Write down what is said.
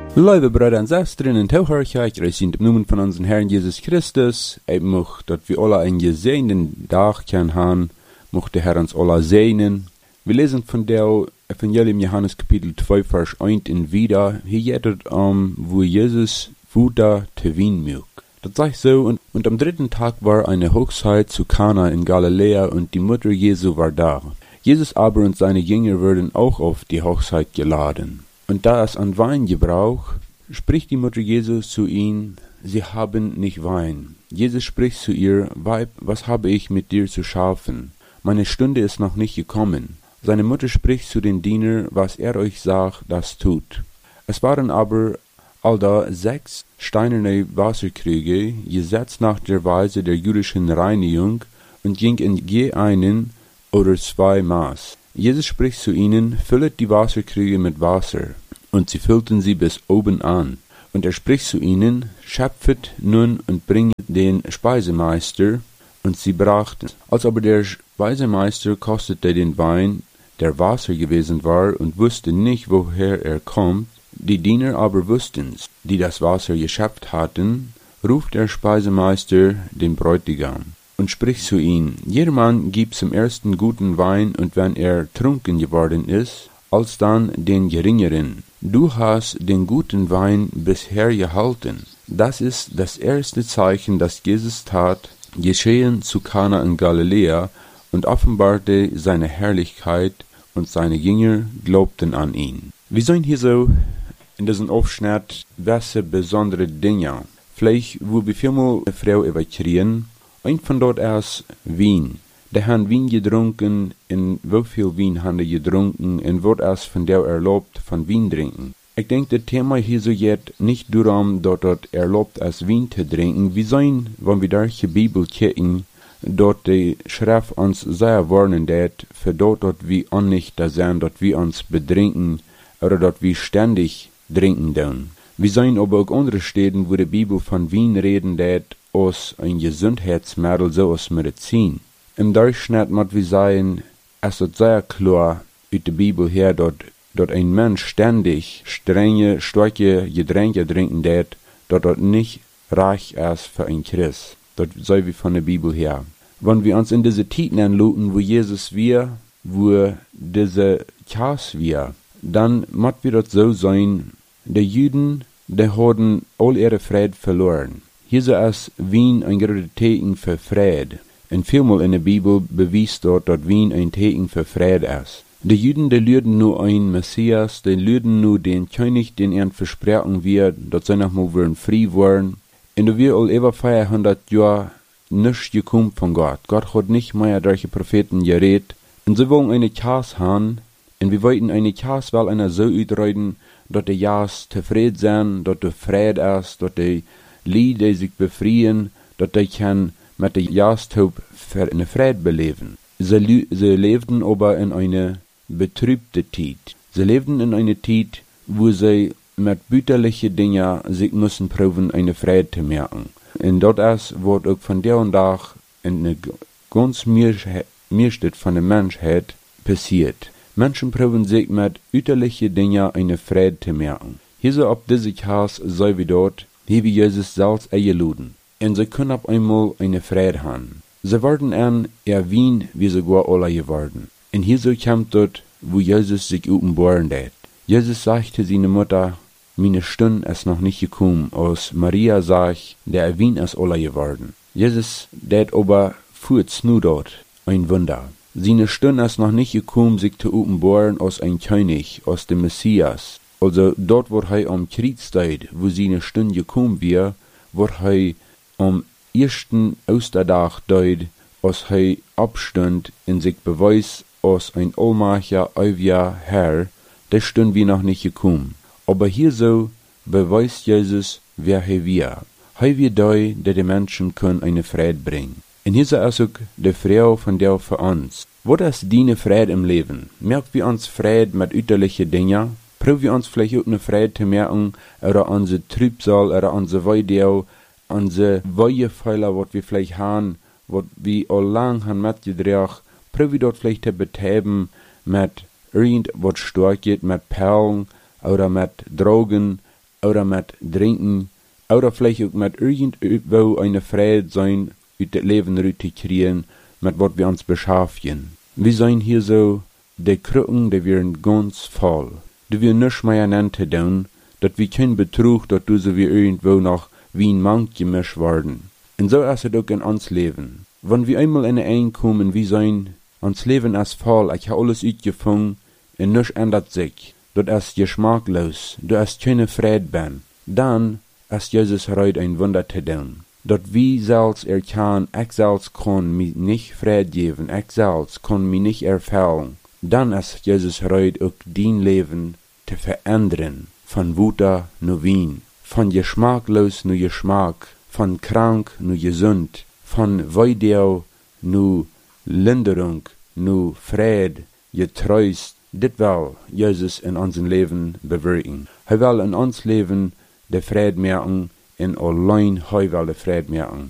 Lieve Brüder und Schwestern, und Taucherchak, ich in dem Namen von unserem Herrn Jesus Christus, ich möchte, dass wir alle einen gesegneten Tag haben, möchte der Herr uns alle segnen. Wir lesen von der Evangelium Johannes Kapitel 2, Vers 1 in wieder, hier geht es wo Jesus Futter zu Wein mögt. Das sagt so, und am dritten Tag war eine Hochzeit zu Kana in Galiläa und die Mutter Jesu war da. Jesus aber und seine Jünger wurden auch auf die Hochzeit geladen. Und da es an Wein gebrauch, spricht die Mutter Jesu zu ihnen, sie haben nicht Wein. Jesus spricht zu ihr, Weib, was habe ich mit dir zu schaffen? Meine Stunde ist noch nicht gekommen. Seine Mutter spricht zu den Dienern, was er euch sagt, das tut. Es waren aber allda 6 steinerne Wasserkrüge, gesetzt nach der Weise der jüdischen Reinigung, und ging in je einen oder 2 Maß. Jesus spricht zu ihnen, füllet die Wasserkrüge mit Wasser. Und sie füllten sie bis oben an. Und er spricht zu ihnen, schöpfet nun und bringet den Speisemeister. Und sie brachten. Als aber der Speisemeister kostete den Wein, der Wasser gewesen war, und wusste nicht, woher er kommt, die Diener aber wussten's, die das Wasser geschöpft hatten, ruft der Speisemeister den Bräutigam und spricht zu ihm, jedermann gibt zum ersten guten Wein, und wenn er trunken geworden ist, alsdann den geringeren. Du hast den guten Wein bisher gehalten. Das ist das erste Zeichen, das Jesus tat, geschehen zu Kana in Galiläa, und offenbarte seine Herrlichkeit, und seine Jünger glaubten an ihn. Wir sehen hier so in diesem Aufschnitt welche besondere Dinge. Vielleicht, wo wir vielmal eine Frau evakuieren, ein von dort aus Wein. Der haben Wein getrunken, in wie viel Wein haben die getrunken, und wird es von der erlaubt, von Wein trinken. Ich denke, das Thema hier so geht nicht darum, dort erlaubt es Wein zu trinken. Wir sehen, wenn wir durch die Bibel kicken, dort die Schrift uns sehr warnen dat, für dort wir nicht da sind, dort wir uns betrinken, oder dort wir ständig trinken dann. Wir sehen aber auch andere Stellen, wo die Bibel von Wein reden dat, als ein Gesundheitsmittel, so als Medizin. Im Durchschnitt muss wir sagen, es ist sehr klar aus der Bibel her, dort ein Mensch ständig strenge, starke Getränke trinken dat, dort nicht reich ist für ein Christ. Dort sei wie von der Bibel her. Wenn wir uns in diese Titen anschauen, wo Jesus wir, wo diese Chaos wir, dann muss wir dort so sein, die Juden, die haben all ihre Fried verloren. Hier so ist Wein ein großes Zeichen für Fried. Und vielmal in der Bibel bewies dort, dass Wein ein Zeichen für Fried ist. Die Juden, die lüden nur ein Messias, die lüden nur den König, den er versprechen wird, dass sie nochmal werden frei werden. Und wir all über 400 Jahre nichts gekommen von Gott. Gott hat nicht mehr durch die Propheten geredet. Und sie wollen eine Chance haben, und wir wollten eine Chance, weil einer so uitreiten, dass die Jas zufrieden sind, dass der Friede ist, dass die Lieder sich befreien, dass die kann mit der Jahrstub für eine Friede beleben. Sie lebten aber in eine betrübte Zeit. Sie lebten in einer Zeit, wo sie mit bütterlichen Dingen sich müssen proben, eine Friede zu merken. Und dort wird auch von der und Tag in eine ganz Mehrstadt von der Menschheit passiert. Menschen proben sich mit bütterlichen Dingen eine Friede zu merken. Hier so auf diese Chance sei wie dort, hier wie Jesus selbst eingeladen. Und sie können auf einmal eine Friede haben. Sie werden an ihr Wein wie sogar alle geworden. Und hier so kommt dort, wo Jesus sich offenbaren hat. Jesus sagte seine Mutter, meine Stunde ist noch nicht gekommen, als Maria sagt, der Wein ist alle geworden. Jesus dat aber führt nur dort ein Wunder. Seine Stunde ist noch nicht gekommen, sich zu offenbaren als ein König, als der Messias. Also dort, wo er Kriegszeit, wo seine Stunde gekommen wird, wo er am ersten Ostertag deut, als er abstund und sich beweist als ein allmächtiger, ewiger Herr, der Stunde wie noch nicht gekommen. Aber hier so beweist Jesus, wer er wir. Er wir doi, der die Menschen können eine Friede bringen. Und hier ist auch die Frau von der für uns. Was ist deine Friede im Leben? Merkt wir uns Friede mit äußerlichen Dingen? Probieren wir uns vielleicht auch eine Friede zu merken, oder unsere Trübsal, oder unsere Weideu, unsere Weihefehler, was wir vielleicht haben, was wir all lang haben mitgedracht, probieren wir dort vielleicht zu betreiben mit irgendwas stark geht, mit Perlen, oder mit Drogen, oder mit Trinken, oder vielleicht auch mit irgendwo eine Freude sein, aus das Leben rauszukriegen, mit was wir uns beschäftigen. Wir sind hier so, die Krücken, die werden ganz voll. Die wir nicht mehr einander tun, dass wir kein Betrug, dass du so wie irgendwo noch wie ein Mann gemischt werden. Und so ist es auch in uns Leben. Wenn wir einmal in ein kommen, wir sein, uns Leben ist voll, ich habe alles ausgefangen, und nichts ändert sich. Das ist geschmacklos, du hast keine Freude ben. Dann ist Jesus bereit, ein Wunder zu tun. Dat wie selbst erkennen, ich selbst kann mir nicht Freude geben, ich selbst kann mich nicht erfüllen. Dann ist Jesus bereit, auch dein Leben zu verändern. Von Wuter nur Wein, von geschmacklos nur Geschmack, von krank nur gesund, von Weideu nur Linderung, nur Friede, Getrost. Dit will Jesus in unserem Leben bewirken. Er will in uns Leben de Friede merken, en allein er will de Friede merken.